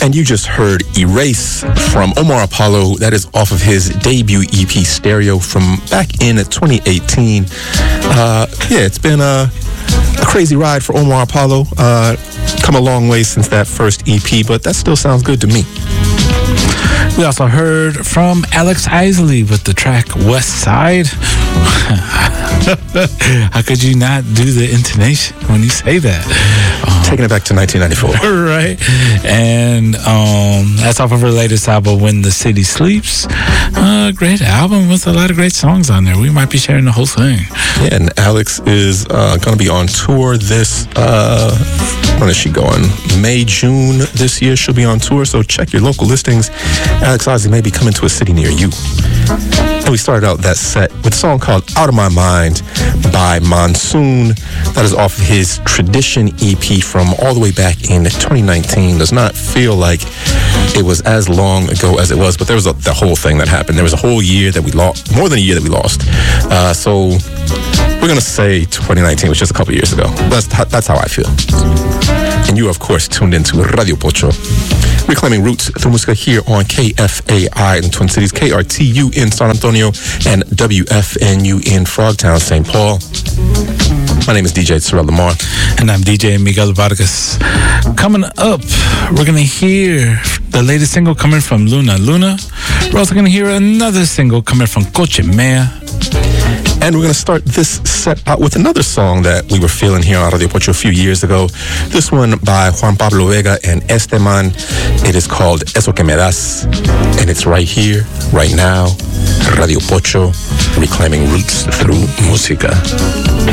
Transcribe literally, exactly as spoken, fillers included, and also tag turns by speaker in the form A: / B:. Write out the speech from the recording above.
A: And you just heard Erase from Omar Apollo. That is off of his debut E P Stereo from back in twenty eighteen. Uh, yeah, it's been a, a crazy ride for Omar Apollo. Uh, come a long way since that first E P, but that still sounds good to me.
B: We also heard from Alex Isley with the track West Side. How could you not do the intonation when you say that?
A: Um, Taking it back to nineteen ninety-four.
B: Right. And um, that's off of her latest album, When the City Sleeps. Uh, great album with a lot of great songs on there. We might be sharing the whole thing.
A: Yeah, and Alex is uh, going to be on tour this, uh, when is she going? May, June this year she'll be on tour, so check your local listings. Alex Isley may be coming to a city near you. And we started out that set with a song called Out of My Mind by Monsoon. That is off of his Tradition E P from all the way back in twenty nineteen. Does not feel like it was as long ago as it was, but there was a, the whole thing that happened. There was a whole year that we lost, more than a year that we lost. Uh, so we're going to say twenty nineteen was just a couple years ago. That's, that's how I feel. And you, of course, tuned into Radio Pocho, reclaiming roots through music here on K F A I in the Twin Cities, K R T U in San Antonio, and W F N U in Frogtown, Saint Paul. My name is D J Terrell Lamar.
B: And I'm D J Miguel Vargas. Coming up, we're going to hear the latest single coming from Luna Luna. We're also going to hear another single coming from Coche Mea.
A: And we're going to start this set out with another song that we were feeling here on Radio Pocho a few years ago. This one by Juan Pablo Vega and Esteman. It is called Eso Que Me Das. And it's right here, right now. Radio Pocho, reclaiming roots through música.